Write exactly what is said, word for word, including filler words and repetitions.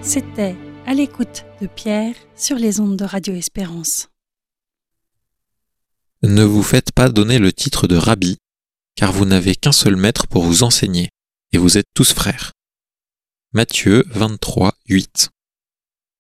C'était À l'écoute de Pierre sur les ondes de Radio Espérance. Ne vous faites pas donner le titre de rabbi, car vous n'avez qu'un seul maître pour vous enseigner, et vous êtes tous frères. Matthieu vingt-trois, huit.